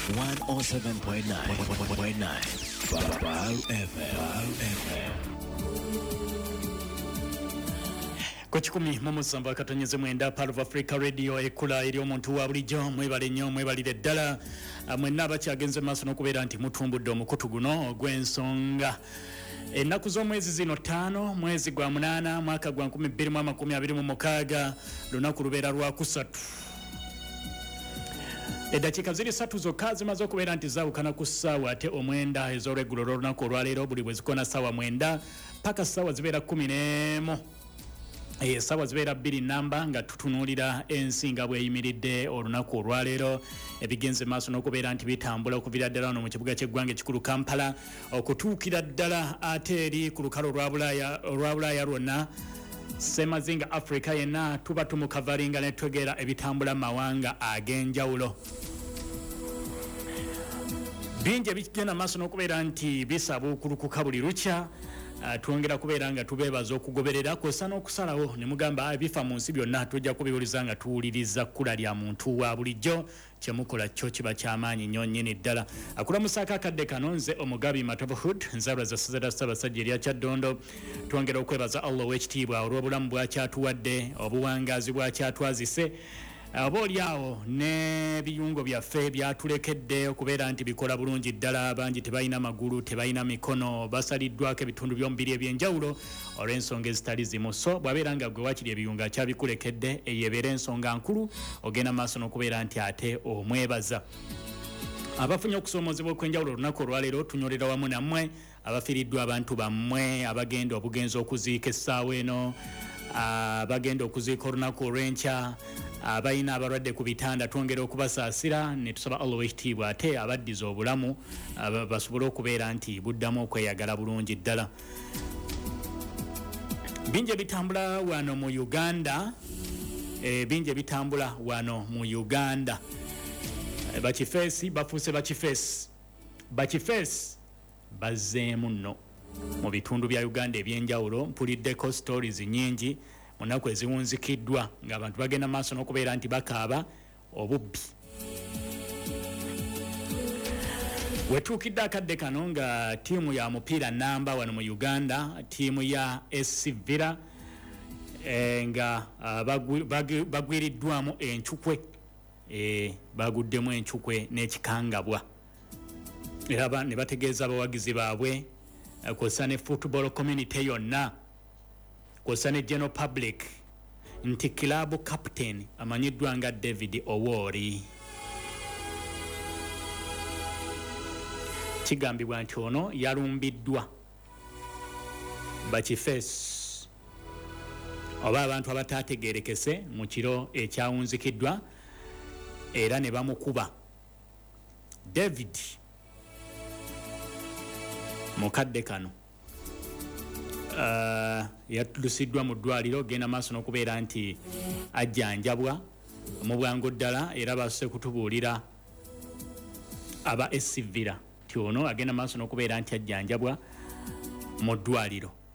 107.9 Baru FM. Kochikumi Momusamba katonyeze mwenda Part of Africa Radio ekula eri omuntu wa bulijjo mwebale nnyo mwebalire ddala mwenna abakyagenze maaso n'okubeera nti mutumbudde omukutu guno gw'ensonga. Ennaku z'omwezi zino 5 mwezi gwa 8 mwaka gwa 2026 lunaku lubeera lwa kusatu. Eddakiika ziri 3 zokka zimaze okubeera nti zaawukana ku ssaawa ate omwenda ez'olweggulo lw'olunaku olwaleero buli bwe zikona ssaawa 9 paka ssaawa zibeera 11. Sawa zibeera 2 namba nga tutunuulira ensi nga bweyimiridde olunaku olwaleero ebigenze maaso n'okubeera nti bitambula okuviira ddala wano mu kibuga ky'eggwanga ekikulu Kampala okutuukira ddala ate eri ku lukalu olwa Bulaaya lwonna Semazinga Africa yenna tuba tumukavalinga ne twegera ebitambula mu mawanga ag'enjawulo. Bingi ebigenda maaso n'okubeera nti bisaba okulukuka buli lukya. Twongera kubeera nga tubeebaza okugoberera kw'ossa n'okusalawo ne mugamba ebifa mu nsi byonna tujja kubiwuliza nga tuwuliriza kkula lya muntu wa bulijjo kyemukola kyo kiba ky'amaanyi nnyo nnyini ddala. Akulamusaako akadde kano nze Omugabi Matobohood enzaalwa za Ssezada Ssaabasajja erya Kyaddondo. Twongera okwebaza Allah ow'ekitiibwa olw'obulamu bwakyatuwadde obuwangaazi bwakyatwazise oboolyawo n'ebiyungo byaffe byatulekedde okubeera nti bikola bulungi ddala. Bangi tebalina magulu tebalina mikono basaliddwako ebitundu by'omubiri ebyenjawulo olw'ensonga ezitali zimu. So bw'abeera nga gwe wakiri ebiyungo akyabikulekedde eyeebeera ensonga nkulu ogenda maaso n'okubeera nti ate omwebaza. Abafunye okusoomoozebwa okw'enjawulo olunaku olwaleero tunyolera wamu nammwe abafiiriddwa abantu bammwe abagenda obugenzi okuziika essaawa eno abagenda okuziika olunaku olw'enkya abalina abalwadde ku bitanda twongera okubasaasira ne tusaba Allah w'ekitiibwa ate abaddiza obulamu basobole okubeera nti buddamu okweyagala bulungi ddala. Bingi ebitambula wano mu Uganda bakifeesi bafuuse bakifeesi bazzeemu nno mu bitundu bya Uganda ebyenjawulo. Mpuliddeko stories nnyingi munaku eziwunzikiddwa ng'abantu bagenda maaso n'okubeera nti bakaaba obubbi. Wetuukidde akadde kano nga ttiimu ya mupiira namba wano mu Uganda ttiimu ya SC Villa nga bagwiriddwamu encukwe baguddemu encukwe n'ekikangabwa era ne bategeeza abawagizi baabwe kw'ossa ne football community yonna kw'ossa ne general public nti club captain amanyiddwa nga David Owori kigambibwa nti ono yalumbiddwa bakifeesi oba abantu abataategeerekese mu kiro ekyawunzikiddwa era ne bamukuba. David mukadde kano yatulusiddwa mu ddwaliro genda maaso n'okubeera nti ajjanjabwa mu bwangu ddala era basse kutubuulira aba SC Villa ti ono agenda maaso n'okubeera nti ajjanjabwa mu ddwaliro.